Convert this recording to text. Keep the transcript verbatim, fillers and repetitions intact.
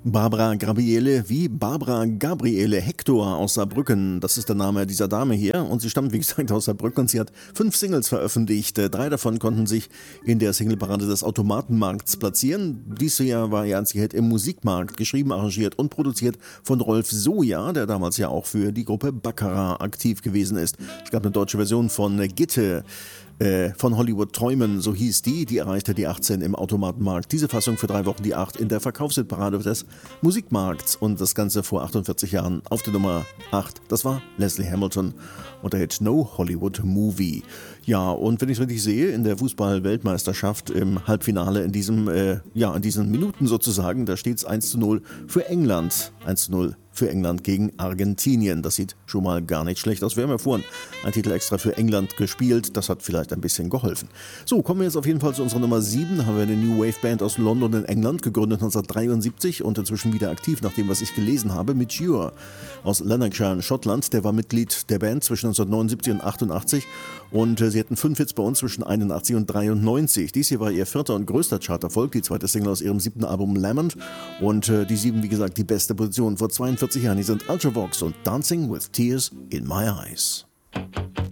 Barbara Gabriele, wie Barbara Gabriele Hector aus Saarbrücken. Das ist der Name dieser Dame hier und sie stammt, wie gesagt, aus Saarbrücken und sie hat fünf Singles veröffentlicht. Drei davon konnten sich in der Singleparade des Automatenmarkts platzieren. Dieses Jahr war ihr einziger Hit im Musikmarkt, geschrieben, arrangiert und produziert von Rolf Soja, der damals ja auch für die Gruppe Baccarat aktiv gewesen ist. Es gab eine deutsche Version von Gitte. Von Hollywood Träumen, so hieß die, die erreichte die achtzehn im Automatenmarkt. Diese Fassung für drei Wochen die acht in der Verkaufshitparade des Musikmarkts und das Ganze vor achtundvierzig Jahren auf der Nummer acht. Das war Leslie Hamilton und der Hit No Hollywood Movie. Ja, und wenn ich es richtig sehe, in der Fußball-Weltmeisterschaft im Halbfinale in diesem, äh, ja, in diesen Minuten sozusagen, da steht es eins zu null für England. eins zu null für England gegen Argentinien. Das sieht schon mal gar nicht schlecht aus. Wir haben ja vorhin einen Titel extra für England gespielt. Das hat vielleicht ein bisschen geholfen. So, kommen wir jetzt auf jeden Fall zu unserer Nummer sieben. Da haben wir eine New Wave Band aus London in England, gegründet neunzehnhundertdreiundsiebzig und inzwischen wieder aktiv, nach dem, was ich gelesen habe, Mature aus Lanarkshire in Schottland. Der war Mitglied der Band zwischen neunzehnhundertneunundsiebzig und achtundachtzig und äh, sie hatten fünf Hits bei uns zwischen einundachtzig und dreiundneunzig. Dies hier war ihr vierter und größter Charterfolg, die zweite Single aus ihrem siebten Album Lament und äh, die sieben, wie gesagt, die beste Position vor zweiundvierzig Jahren. Die sind Ultravox und Dancing with Tears in My Eyes.